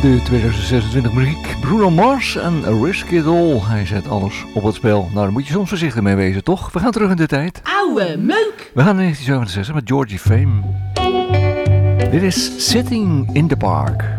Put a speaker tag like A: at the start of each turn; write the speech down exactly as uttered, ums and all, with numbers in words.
A: de tweeduizend zesentwintig muziek. Bruno Mars en Risk It All. Hij zet alles op het spel. Nou, daar moet je soms voorzichtig mee wezen, toch? We gaan terug in de tijd.
B: Oude meuk!
A: We gaan naar negentien zevenenzestig met Georgie Fame. Dit is Sitting in the Park.